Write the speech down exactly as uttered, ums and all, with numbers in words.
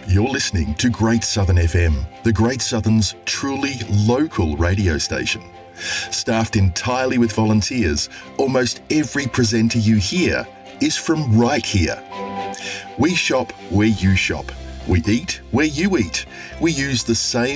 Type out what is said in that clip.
You're listening to Great Southern F M, the Great Southern's truly local radio station. Staffed entirely with volunteers, almost every presenter you hear is from right here. We shop where you shop. We eat where you eat. We use the same